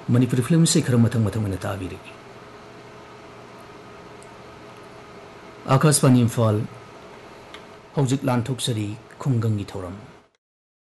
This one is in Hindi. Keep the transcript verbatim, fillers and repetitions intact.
मनपुरी फिल्म से खर मथंग मथंग में ताबीरी आकाशवाणी इम्फाल हौजिक लांथोकसरी खुंगंगी थौरम।